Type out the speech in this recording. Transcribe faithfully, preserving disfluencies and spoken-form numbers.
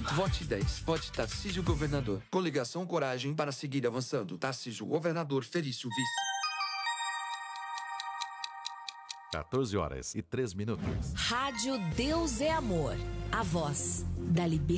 Vote dez. Vote Tarcísio Governador. Coligação Coragem para seguir avançando. Tarcísio Governador, Felício Vice. quatorze horas e três minutos. Rádio Deus é Amor. A voz da liberdade.